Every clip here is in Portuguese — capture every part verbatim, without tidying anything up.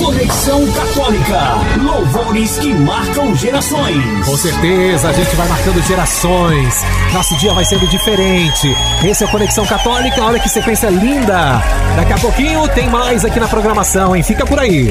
Conexão Católica. Louvores que marcam gerações. Com certeza, a gente vai marcando gerações. Nosso dia vai sendo diferente. Esse é o Conexão Católica. Olha que sequência linda. Daqui a pouquinho tem mais aqui na programação, hein? Fica por aí.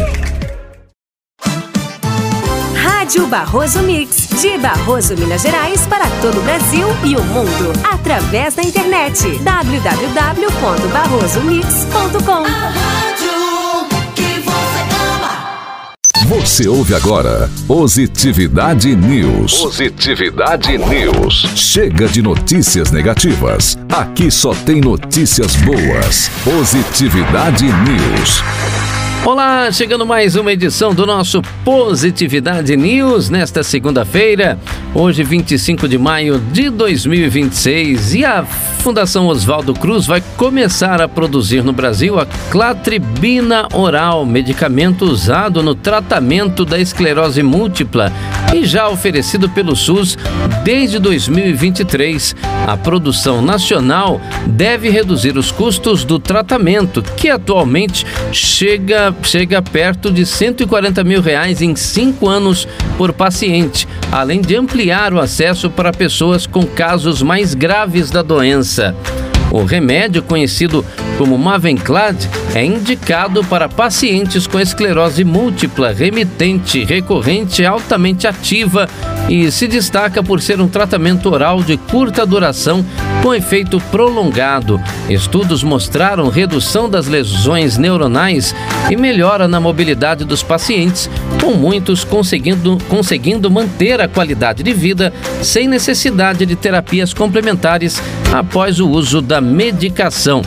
Rádio Barroso Mix, de Barroso, Minas Gerais, para todo o Brasil e o mundo, através da internet. w w w ponto barroso mix ponto com. A rádio que você ama. Você ouve agora Positividade News. Positividade News. Chega de notícias negativas. Aqui só tem notícias boas. Positividade News. Olá, chegando mais uma edição do nosso Positividade News nesta segunda-feira, hoje vinte e cinco de maio de dois mil e vinte e seis, e a Fundação Oswaldo Cruz vai começar a produzir no Brasil a cladribina oral, medicamento usado no tratamento da esclerose múltipla e já oferecido pelo SUS desde dois mil e vinte e três. A produção nacional deve reduzir os custos do tratamento, que atualmente chega chega perto de cento e quarenta mil reais em cinco anos por paciente, além de ampliar o acesso para pessoas com casos mais graves da doença. O remédio, conhecido como Mavenclad, é indicado para pacientes com esclerose múltipla, remitente, recorrente, altamente ativa e se destaca por ser um tratamento oral de curta duração com efeito prolongado. Estudos mostraram redução das lesões neuronais e melhora na mobilidade dos pacientes, com muitos conseguindo, conseguindo manter a qualidade de vida sem necessidade de terapias complementares após o uso da medicação.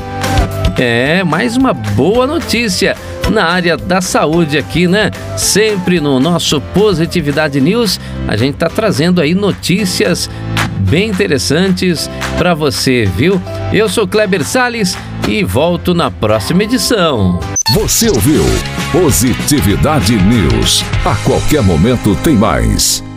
É, mais uma boa notícia na área da saúde aqui, né? Sempre no nosso Positividade News, a gente tá trazendo aí notícias bem interessantes para você, viu? Eu sou Kleber Salles e volto na próxima edição. Você ouviu Positividade News. A qualquer momento tem mais.